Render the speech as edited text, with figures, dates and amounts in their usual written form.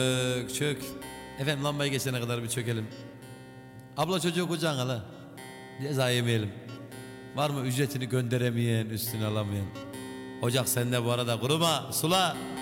Çök çök. Efendim lambayı geçene kadar bir çökelim. Abla çocuğu kucağına la. Ceza yemeyelim. Var mı ücretini gönderemeyen, üstüne alamayan? Ocak sende bu arada, kuruma, sula.